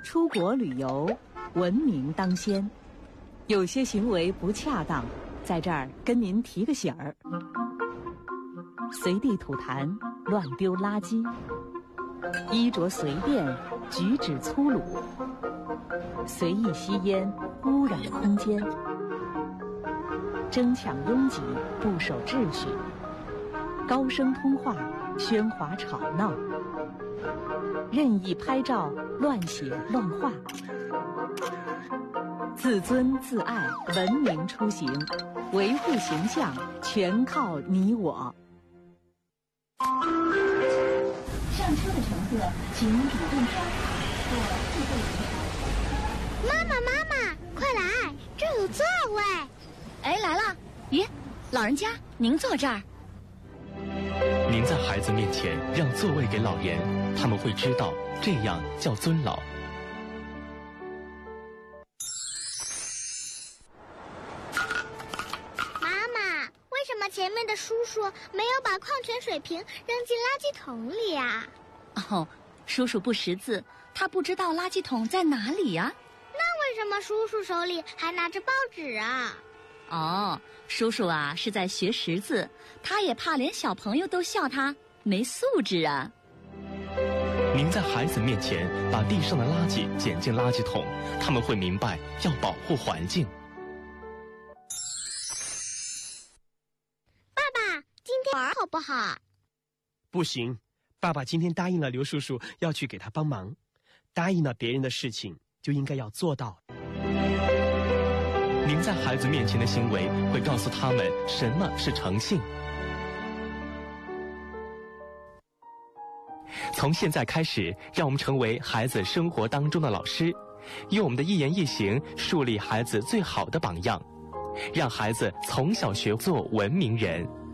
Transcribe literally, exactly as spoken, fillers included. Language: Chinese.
出国旅游，文明当先。有些行为不恰当，在这儿跟您提个醒儿：随地吐痰、乱丢垃圾，衣着随便，举止粗鲁，随意吸烟，污染空间，争抢拥挤，不守秩序，高声通话，喧哗吵闹，任意拍照，乱写乱画。自尊自爱，文明出行，维护形象全靠你我。上车的乘客请主动刷卡或自备离开。 妈妈妈妈，快来，这有座位。 哎，来了。咦，老人家您坐这儿。 您在孩子面前让座位给老人，他们会知道这样叫尊老。 前面的叔叔没有把矿泉水瓶扔进垃圾桶里啊。 哦，叔叔不识字，他不知道垃圾桶在哪里呀。 那为什么叔叔手里还拿着报纸啊？ 哦，叔叔啊是在学识字，他也怕连小朋友都笑他没素质啊。 您在孩子面前把地上的垃圾捡进垃圾桶，他们会明白要保护环境。 玩好不好？ 不行，爸爸今天答应了刘叔叔要去给他帮忙，答应了别人的事情就应该要做到。 您在孩子面前的行为会告诉他们什么是诚信。从现在开始，让我们成为孩子生活当中的老师，用我们的一言一行树立孩子最好的榜样，让孩子从小学做文明人。